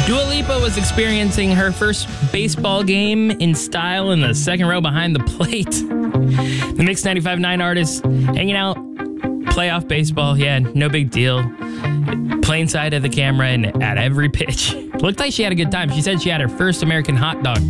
Dua Lipa was experiencing her first baseball game in style in the second row behind the plate. The Mix 95.9 artist hanging out, playoff baseball, yeah, no big deal. Plain side of the camera and at every pitch. Looked like she had a good time. She said she had her first American hot dog